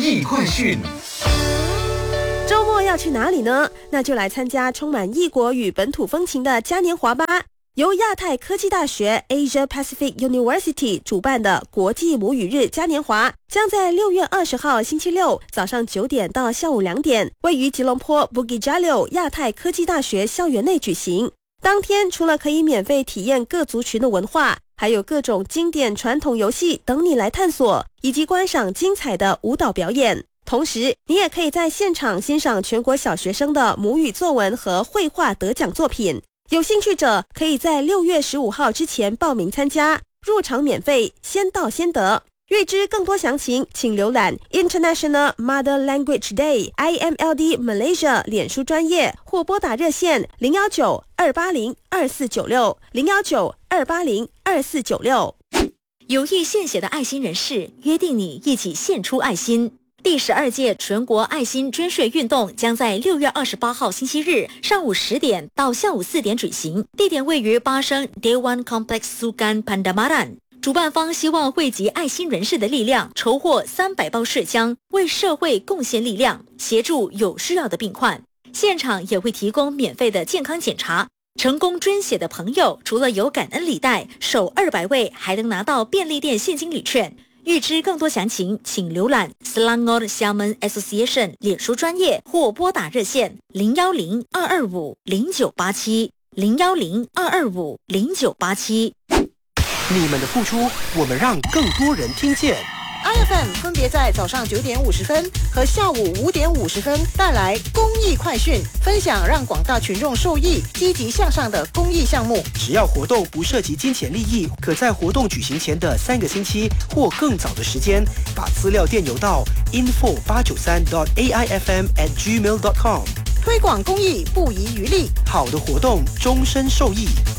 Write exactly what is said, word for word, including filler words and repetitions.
艺快讯。 周末要去哪里呢？那就来参加充满异国与本土风情的嘉年华吧。由亚太科技大学 Asia Pacific University 主办的国际母语日嘉年华，将在六月二十号星期六早上九点到下午两点，位于吉隆坡 Bukit Jalil 亚太科技大学校园内举行。当天除了可以免费体验各族群的文化，还有各种经典传统游戏等你来探索，以及观赏精彩的舞蹈表演。同时，你也可以在现场欣赏全国小学生的母语作文和绘画得奖作品。有兴趣者可以在六月十五号之前报名参加，入场免费，先到先得。欲知更多详情，请浏览 International Mother Language Day I M L D Malaysia 脸书专页，或拨打热线零幺九二八零二四九六零幺九二八零二四九六。 有意献血的爱心人士，约定你一起献出爱心。第十二届全国爱心捐血运动将在六月二十八号星期日上午十点到下午四点举行，地点位于巴生 Dewan Complex Sukan Pandamaran。主办方希望汇集爱心人士的力量，筹获三百包血浆，为社会贡献力量，协助有需要的病患。现场也会提供免费的健康检查。成功捐血的朋友，除了有感恩礼袋，首二百位还能拿到便利店现金礼券。欲知更多详情，请浏览 Selangor Xiamen Association 脸书专页，或拨打热线零幺零二二五零九八七零幺零二二五零九八七。 你们的付出，我们让更多人听见。 I F M 分别在早上九点五十分和下午五点五十分带来公益快讯，分享让广大群众受益、积极向上的公益项目。 只要活动不涉及金钱利益，可在活动举行前的三个星期或更早的时间，把资料电邮到 info 八九三 dot a i f m at gmail dot com。 推广公益不遗余力， 好的活动终身受益。